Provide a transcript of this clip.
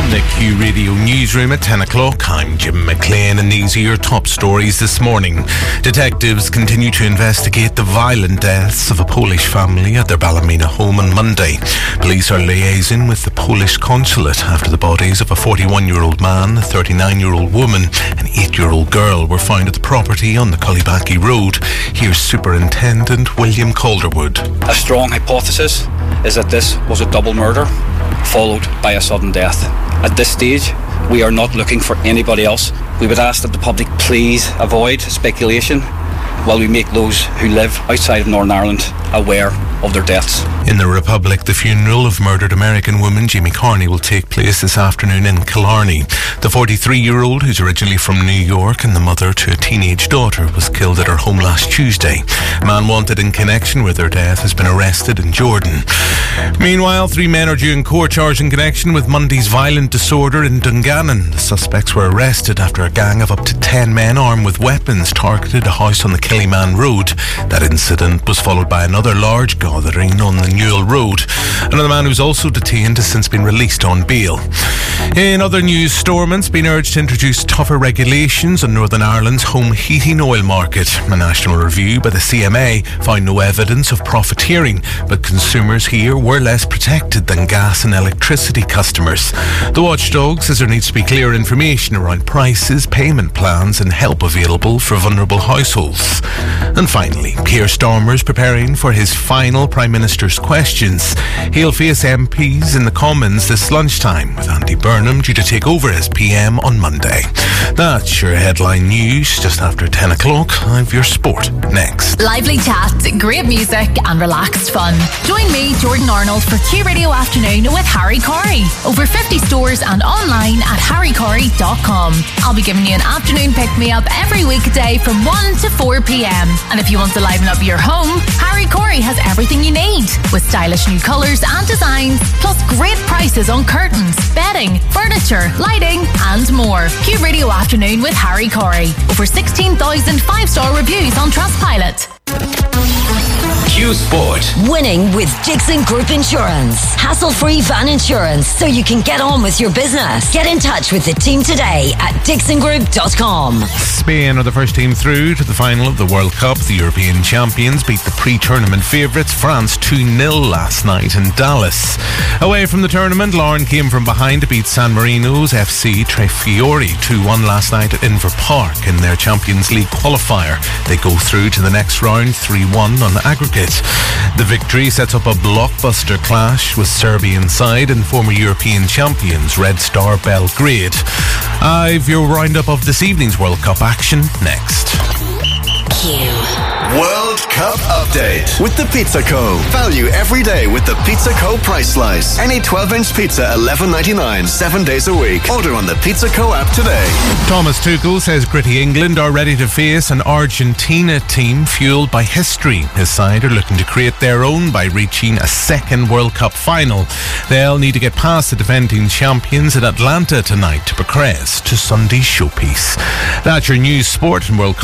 The Q Radio Newsroom at 10 o'clock. I'm Jim McLean and these are your top stories this morning. Detectives continue to investigate the violent deaths of a Polish family at their Ballymena home on Monday. Police are liaising with the Polish consulate after the bodies of a 41-year-old man, a 39-year-old woman and 8-year-old girl were found at the property on the Cullibackie Road. Here's Superintendent William Calderwood. A strong hypothesis is that this was a double murder followed by a sudden death. At this stage, we are not looking for anybody else. We would ask that the public please avoid speculation while we make those who live outside of Northern Ireland aware of their deaths. In the Republic, the funeral of murdered American woman Jamie Carney will take place this afternoon in Killarney. The 43-year-old, who's originally from New York and the mother to a teenage daughter, was killed at her home last Tuesday. A man wanted in connection with her death has been arrested in Jordan. Meanwhile, 3 men are due in court charged in connection with Monday's violent disorder in Dungannon. The suspects were arrested after a gang of up to 10 men armed with weapons targeted a house on the Killyman Road. That incident was followed by another large gathering on the Newell Road. Another man who's also detained has since been released on bail. In other news, Stormont's been urged to introduce tougher regulations on Northern Ireland's home heating oil market. A national review by the CMA found no evidence of profiteering, but consumers here were less protected than gas and electricity customers. The watchdog says there needs to be clear information around prices, payment plans and help available for vulnerable households. And finally, Keir Starmer's preparing for his final Prime Minister's questions. He'll face MPs in the Commons this lunchtime, with Andy Burnham due to take over as PM on Monday. That's your headline news. Just after 10 o'clock, I've your sport next. Lively chat, great music and relaxed fun. Join me, Jordan Arnold, for Q Radio Afternoon with Harry Corey. Over 50 stores and online at harrycorey.com. I'll be giving you an afternoon pick-me-up every weekday from 1 to 4 p.m. And if you want to liven up your home, Harry Corey has everything you need, with stylish new colours and designs, plus great prices on curtains, bedding, furniture, lighting and more. Q Radio Afternoon with Harry Corey. Over 16,000 5-star reviews on Trustpilot. Q Sport. Winning with Dixon Group Insurance. Hassle-free van insurance so you can get on with your business. Get in touch with the team today at dixongroup.com. Spain are the first team through to the final of the World Cup. The European champions beat the pre-tournament favourites France 2-0 last night in Dallas. Away from the tournament, Lauren came from behind to beat San Marino's FC Trefiori 2-1 last night at Inver Park in their Champions League qualifier. They go through to the next round 3-1 on aggregate. The victory sets up a blockbuster clash with Serbian side and former European champions Red Star Belgrade. I've your roundup of this evening's World Cup action next. World Cup update with the Pizza Co. Value every day with the Pizza Co. Price Slice. Any 12-inch pizza $11.99, 7 days a week. Order on the Pizza Co. app today. Thomas Tuchel says gritty England are ready to face an Argentina team fueled by history. His side are looking to create their own by reaching a second World Cup final. They'll need to get past the defending champions in Atlanta tonight to progress to Sunday's showpiece. That's your news, sport and World Cup